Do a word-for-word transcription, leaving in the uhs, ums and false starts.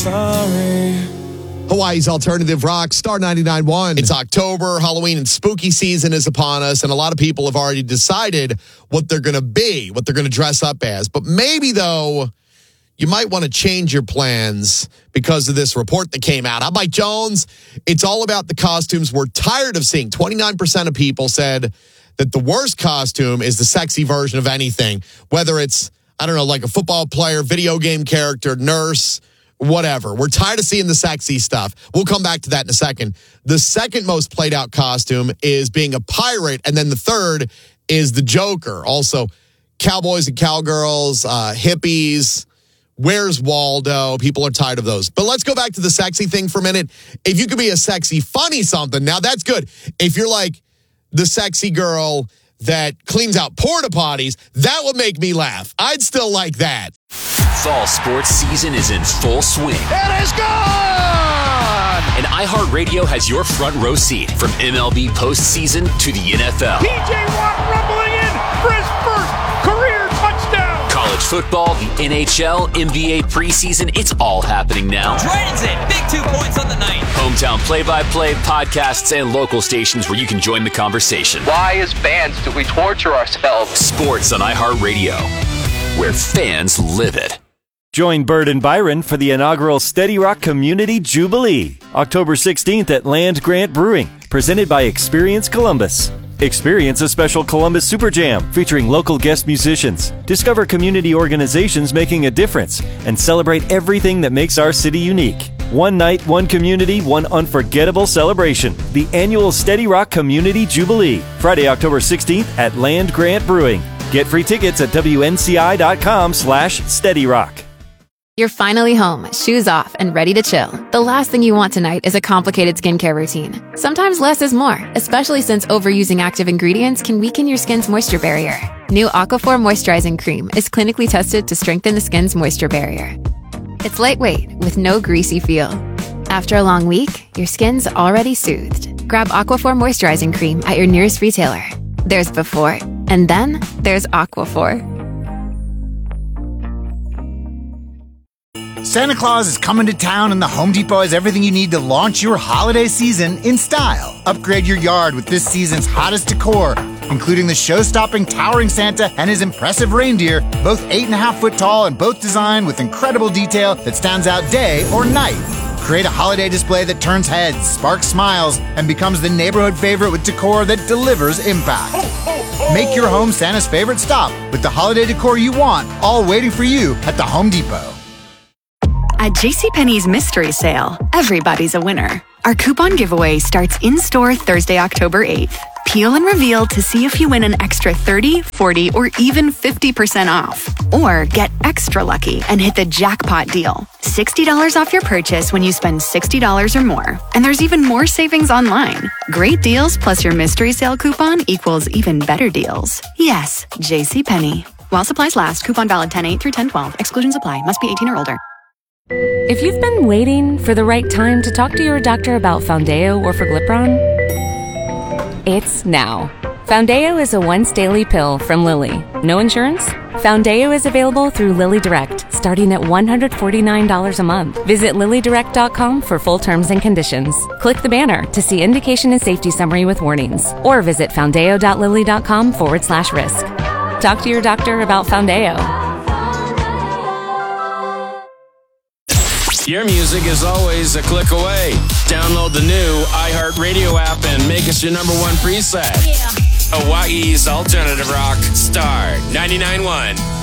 Sorry. Hawaii's Alternative Rock, Star ninety-nine point one. It's October, Halloween and spooky season is upon us, and a lot of people have already decided what they're going to be, what they're going to dress up as. But maybe, though, you might want to change your plans because of this report that came out. I'm Mike Jones. It's all about the costumes we're tired of seeing. twenty-nine percent of people said that the worst costume is the sexy version of anything, whether it's, I don't know, like a football player, video game character, nurse, whatever. We're tired of seeing the sexy stuff. We'll come back to that in a second. The second most played out costume is being a pirate. And then the third is the Joker. Also, cowboys and cowgirls, uh, hippies. Where's Waldo? People are tired of those. But let's go back to the sexy thing for a minute. If you could be a sexy, funny something, now that's good. If you're like the sexy girl that cleans out porta potties, that would make me laugh. I'd still like that. Fall sports season is in full swing. It is gone! And iHeartRadio has your front row seat from M L B postseason to the N F L. P J Watt rumbling in for his first career touchdown. College football, the N H L, N B A preseason, it's all happening now. Dragons in, big two points on the night. Hometown play-by-play, podcasts, and local stations where you can join the conversation. Why, as fans, do we torture ourselves? Sports on iHeartRadio, where fans live it. Join Bird and Byron for the inaugural Steady Rock Community Jubilee, October sixteenth at Land Grant Brewing, presented by Experience Columbus. Experience a special Columbus Super Jam featuring local guest musicians. Discover community organizations making a difference and celebrate everything that makes our city unique. One night, one community, one unforgettable celebration. The annual Steady Rock Community Jubilee, Friday, October sixteenth at Land Grant Brewing. Get free tickets at W N C I dot com slash Steady Rock. You're finally home, shoes off, and ready to chill. The last thing you want tonight is a complicated skincare routine. Sometimes less is more, especially since overusing active ingredients can weaken your skin's moisture barrier. New Aquaphor Moisturizing Cream is clinically tested to strengthen the skin's moisture barrier. It's lightweight with no greasy feel. After a long week, your skin's already soothed. Grab Aquaphor Moisturizing Cream at your nearest retailer. There's before, and then there's Aquaphor. Santa Claus is coming to town, and the Home Depot has everything you need to launch your holiday season in style. Upgrade your yard with this season's hottest decor, including the show-stopping towering Santa and his impressive reindeer, both eight and a half foot tall and both designed with incredible detail that stands out day or night. Create a holiday display that turns heads, sparks smiles, and becomes the neighborhood favorite with decor that delivers impact. Make your home Santa's favorite stop with the holiday decor you want, all waiting for you at the Home Depot. At JCPenney's Mystery Sale, everybody's a winner. Our coupon giveaway starts in-store Thursday, October eighth. Peel and reveal to see if you win an extra thirty, forty, or even fifty percent off. Or get extra lucky and hit the jackpot deal. sixty dollars off your purchase when you spend sixty dollars or more. And there's even more savings online. Great deals plus your Mystery Sale coupon equals even better deals. Yes, JCPenney. While supplies last, coupon valid ten eight through ten twelve. Exclusions apply. Must be eighteen or older. If you've been waiting for the right time to talk to your doctor about Foundeo or Forglipron, it's now. Foundeo is a once-daily pill from Lilly. No insurance? Foundeo is available through Lilly Direct, starting at one hundred forty-nine dollars a month. Visit lilly direct dot com for full terms and conditions. Click the banner to see indication and safety summary with warnings, or visit foundeo dot lilly dot com forward slash risk. Talk to your doctor about Foundeo. Your music is always a click away. Download the new iHeartRadio app and make us your number one preset. Yeah. Hawaii's Alternative Rock, Star ninety-nine point one.